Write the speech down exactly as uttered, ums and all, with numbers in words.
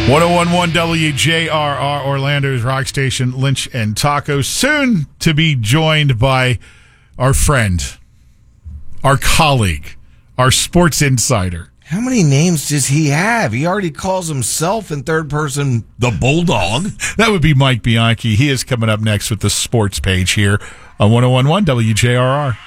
ten eleven W J R R, Orlando's rock station, Lynch and Taco. Soon to be joined by our friend, our colleague, our sports insider. How many names does he have? He already calls himself in third person the Bulldog. That would be Mike Bianchi. He is coming up next with the sports page here on ten eleven W J R R.